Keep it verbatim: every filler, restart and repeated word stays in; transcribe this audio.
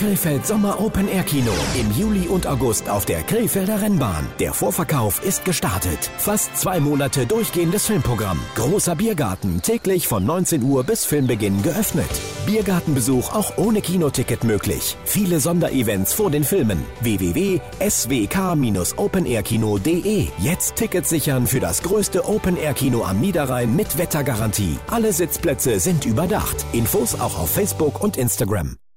Krefeld Sommer Open Air Kino im Juli und August auf der Krefelder Rennbahn. Der Vorverkauf ist gestartet. Fast zwei Monate durchgehendes Filmprogramm. Großer Biergarten, täglich von neunzehn Uhr bis Filmbeginn geöffnet. Biergartenbesuch auch ohne Kinoticket möglich. Viele Sonderevents vor den Filmen. w w w punkt s w k Bindestrich open air kino punkt d e. Jetzt Tickets sichern für das größte Open Air Kino am Niederrhein mit Wettergarantie. Alle Sitzplätze sind überdacht. Infos auch auf Facebook und Instagram.